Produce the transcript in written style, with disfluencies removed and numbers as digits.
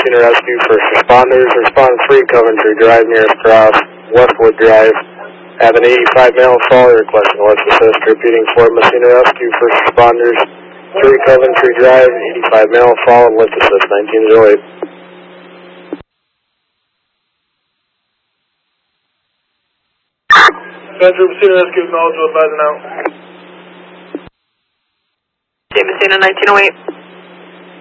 Messina Rescue, first responders. Respond 3, Coventry Drive, nearest cross, Westwood Drive. Have an 85 male fall, requesting let's assist. Repeating 4, Messina Rescue, first responders. 3, Coventry Drive, 85 male fall, and let's assist 1908. Coventry Messina Rescue, acknowledge, advise and out. Messina 1908.